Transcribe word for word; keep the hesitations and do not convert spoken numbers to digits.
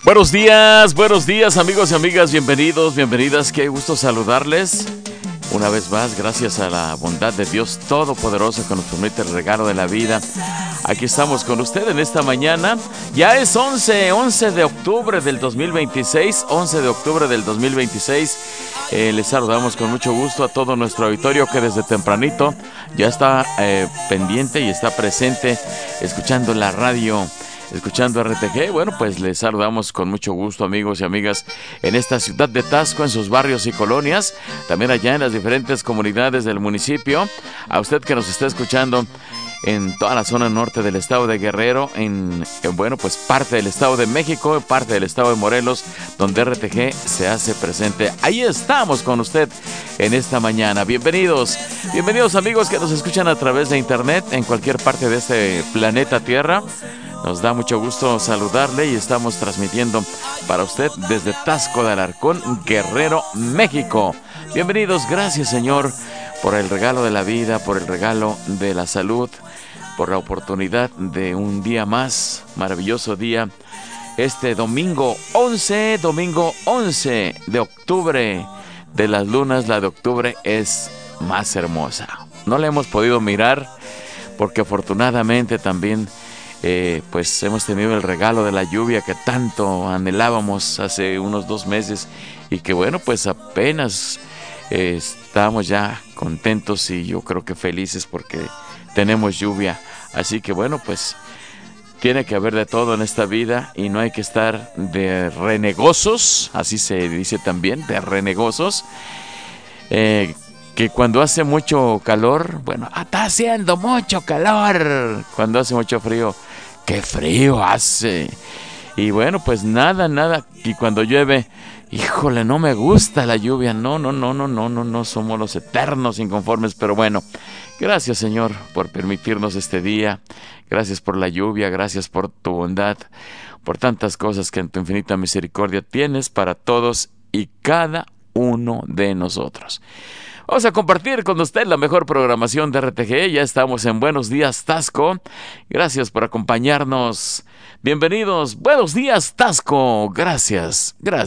Buenos días, buenos días amigos y amigas, bienvenidos, bienvenidas, qué gusto saludarles. Una vez más, gracias a la bondad de Dios Todopoderoso que nos permite el regalo de la vida. Aquí estamos con usted en esta mañana. Ya es once, once de octubre del dos mil veintiséis, once de octubre del dos mil veintiséis. Eh, les saludamos con mucho gusto a todo nuestro auditorio que desde tempranito ya está eh, pendiente y está presente escuchando la radio, escuchando R T G. Bueno, pues les saludamos con mucho gusto, amigos y amigas, en esta ciudad de Taxco, en sus barrios y colonias, también allá en las diferentes comunidades del municipio. A usted que nos está escuchando en toda la zona norte del estado de Guerrero, en, en bueno, pues parte del estado de México, parte del estado de Morelos, donde R T G se hace presente. Ahí estamos con usted en esta mañana. Bienvenidos, bienvenidos amigos que nos escuchan a través de internet en cualquier parte de este planeta Tierra. Nos da mucho gusto saludarle y estamos transmitiendo para usted desde Taxco de Alarcón, Guerrero, México. Bienvenidos, gracias Señor por el regalo de la vida, por el regalo de la salud, por la oportunidad de un día más, maravilloso día. Este domingo once, domingo once de octubre de las lunas, la de octubre es más hermosa. No la hemos podido mirar porque afortunadamente también Eh, pues hemos tenido el regalo de la lluvia que tanto anhelábamos hace unos dos meses y que bueno, pues apenas eh, estamos ya contentos y yo creo que felices porque tenemos lluvia. Así que bueno, pues tiene que haber de todo en esta vida y no hay que estar de renegosos, así se dice también, de renegosos. Eh, que cuando hace mucho calor, bueno, está haciendo mucho calor. Cuando hace mucho frío, qué frío hace. Y bueno, pues nada, nada. Y cuando llueve, híjole, no me gusta la lluvia. No, no, no, no, no, no, no somos los eternos inconformes. Pero bueno, gracias Señor por permitirnos este día. Gracias por la lluvia, gracias por tu bondad, por tantas cosas que en tu infinita misericordia tienes para todos y cada uno de nosotros. Vamos a compartir con usted la mejor programación de R T G. Ya estamos en Buenos Días Taxco. Gracias por acompañarnos. Bienvenidos. Buenos días Taxco. Gracias. Gracias.